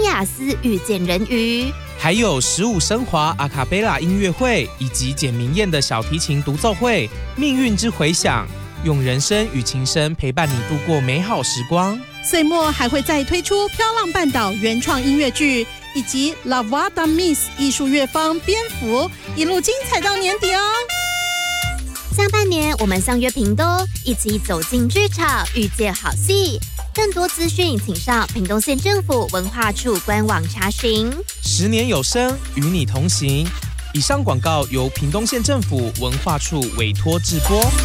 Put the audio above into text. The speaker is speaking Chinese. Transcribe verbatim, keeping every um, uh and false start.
雅思遇见人鱼， 还有十五升华阿卡贝拉音乐会以及简明燕的小提琴独奏会，命运之回响，用人声与琴声陪伴你度过美好时光。 岁末还会再推出飘浪半岛原创音乐剧，以及 La Voix d'un Miss 艺术乐坊蝙蝠，一路精彩到年底哦。 下半年我们相约屏东，一起走进剧场，遇见好戏。更多资讯请上屏东县政府文化处官网查询。 十年有声，与你同行。以上广告由屏东县政府文化处委托制播。